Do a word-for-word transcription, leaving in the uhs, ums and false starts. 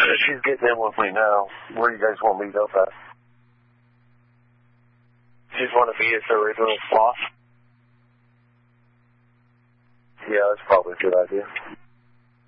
She's getting in with me now. Where do you guys want to meet up at? You just want to meet at the original spot? Yeah, that's probably a good idea.